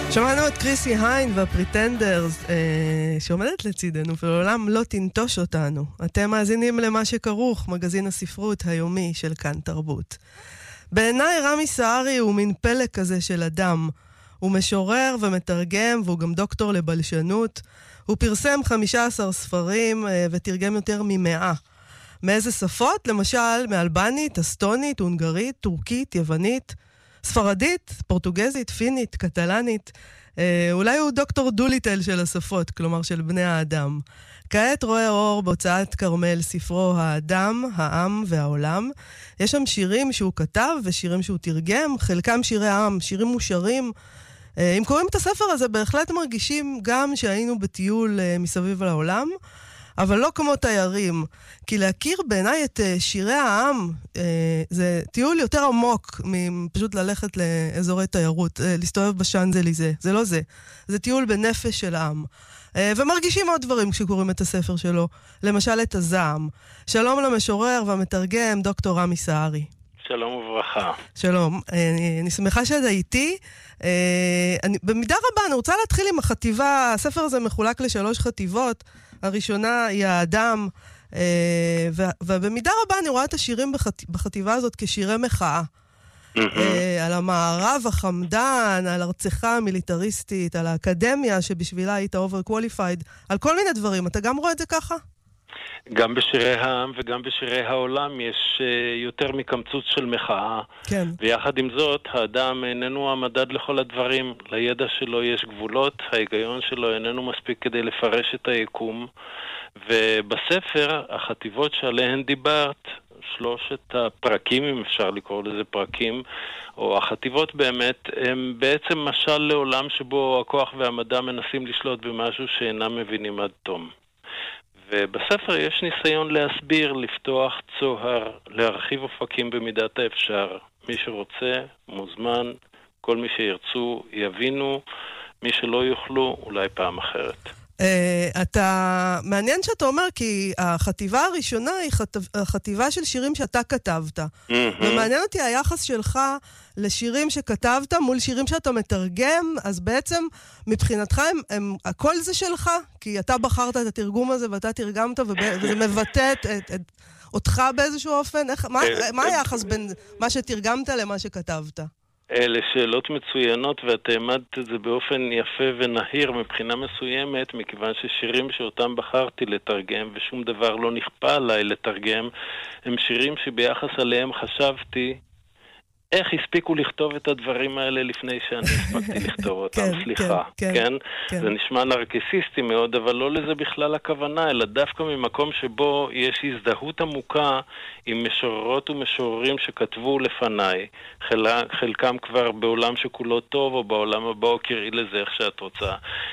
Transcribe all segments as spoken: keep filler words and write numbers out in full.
שמענו את קריסי היין והפריטנדרס אה, שעומדת לצידנו ולעולם לא תנטוש אותנו. אתם מאזינים למה שכרוך, מגזין הספרות היומי של כאן תרבות. בעיניי רמי סערי הוא מין פלא כזה של אדם. הוא משורר ומתרגם והוא גם דוקטור לבלשנות. הוא פרסם חמישה עשר ספרים אה, ותרגם יותר ממאה. מאיזה שפות? למשל מאלבנית, אסטונית, הונגרית, טורקית, יוונית, ספרדית, פורטוגזית, פינית, קטלנית. אה, אולי הוא דוקטור דוליטל של השפות, כלומר של בני האדם. כעת רואה אור בהוצאת כרמל ספרו האדם, העם והעולם. יש שם שירים שהוא כתב ושירים שהוא תרגם, חלקם שירי עם, שירים מושרים. אה, אם קוראים את הספר הזה, בהחלט מרגישים גם שהיינו בטיול אה, מסביב לעולם, אבל לא כמו תיירים, כי להכיר בעיניי את שירי העם, זה טיול יותר עמוק מפשוט ללכת לאזורי תיירות, להסתובב בשאנזליזה, זה לא זה. זה טיול בנפש של העם. ומרגישים עוד דברים כשקוראים את הספר שלו, למשל את הזעם. שלום למשורר והמתרגם, דוקטור רמי סערי. שלום וברכה. שלום, אני שמחה שאתה איתי. אני, במידה רבה אני רוצה להתחיל עם החטיבה, הספר הזה מחולק לשלוש חטיבות, הראשונה היא האדם, ובמידה רבה אני רואה את השירים בחטיבה הזאת כשירי מחאה. על המערב החמדן, על ארצך המיליטריסטית, על האקדמיה שבשבילה היית overqualified, על כל מיני דברים. אתה גם רואה את זה ככה? גם בשירי העם וגם בשירי העולם יש uh, יותר מקמצוץ של מחאה. כן. ויחד עם זאת, האדם איננו המדד לכל הדברים. לידע שלו יש גבולות, ההיגיון שלו איננו מספיק כדי לפרש את היקום. ובספר, החטיבות שעליהן דיברת, שלושת הפרקים, אם אפשר לקרוא לזה פרקים, או החטיבות באמת, הם בעצם משל לעולם שבו הכוח והמדע מנסים לשלוט במשהו שאינם מבינים עד תום. ובספר יש ניסיון להסביר, לפתוח צוהר, להרחיב אופקים במידת האפשר. מי שרוצה, מוזמן, כל מי שירצו יבינו, מי שלא יוכלו, אולי פעם אחרת. Uh, אתה מעניין שאתה אומר, כי החטיבה הראשונה היא חטיב, חטיבה של שירים שאתה כתבת. Mm-hmm. ומעניין אותי היחס שלך לשירים שכתבת מול שירים שאתה מתרגם, אז בעצם מבחינתך הם, הם, הכל זה שלך, כי אתה בחרת את התרגום הזה ואתה תרגמת, וזה מבטא את, את, את, אותך באיזשהו אופן. איך, מה, מה היחס בין מה שתרגמת למה שכתבת? אלה שאלות מצוינות, ואת העמדת את זה באופן יפה ונהיר מבחינה מסוימת, מכיוון ששירים שאותם בחרתי לתרגם, ושום דבר לא נכפה עליי לתרגם, הם שירים שביחס עליהם חשבתי, איך הספיקו לכתוב את הדברים האלה לפני שאני הספקתי לכתוב אותם, כן, סליחה, כן, כן? כן? זה נשמע נרקסיסטי מאוד, אבל לא לזה בכלל הכוונה, אלא דווקא ממקום שבו יש הזדהות עמוקה עם משוררות ומשוררים שכתבו לפניי, חל... חלקם כבר בעולם שכולו טוב, או בעולם הבא, או קראי לזה איך שאת רוצה.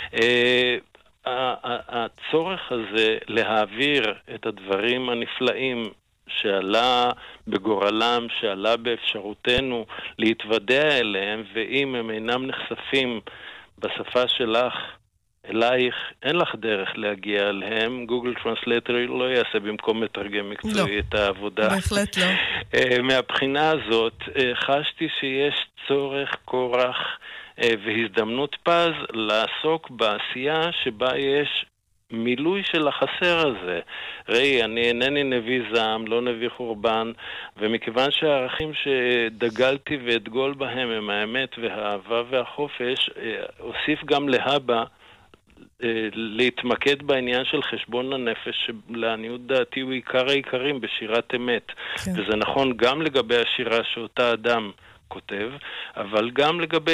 הצורך הזה להעביר את הדברים הנפלאים שעלה בגורלם, שעלה באפשרותנו להתוודע אליהם, ואם הם אינם נחשפים בשפה שלך אלייך, אין לך דרך להגיע אליהם. גוגל טרנסלייטר לא יעשה במקום מתרגם מקצועי לא, את העבודה. בהחלט לא. מהבחינה הזאת חשתי שיש צורך, כורח והזדמנות פז לעסוק בעשייה שבה יש מילוי של החסר הזה. ראי, אני אינני נביא זעם, לא נביא חורבן, ומכיוון שהערכים שדגלתי ואתגול בהם הם האמת והאהבה והחופש, אוסיף גם להבא להתמקד בעניין של חשבון הנפש, שלעניות דעתי הוא עיקר העיקרים בשירת אמת. כן. וזה נכון גם לגבי השירה שאותה אדם כותב, אבל גם לגבי